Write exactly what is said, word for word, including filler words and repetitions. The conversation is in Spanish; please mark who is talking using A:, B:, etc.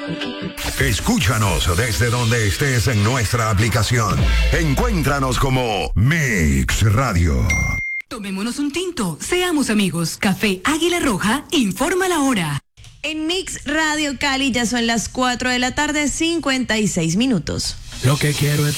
A: Escúchanos desde donde estés en nuestra aplicación. Encuéntranos como Mix Radio.
B: Tomémonos un tinto, seamos amigos. Café Águila Roja informa la hora.
C: En Mix Radio Cali ya son las cuatro de la tarde, cincuenta y seis minutos.
D: Lo que quiero es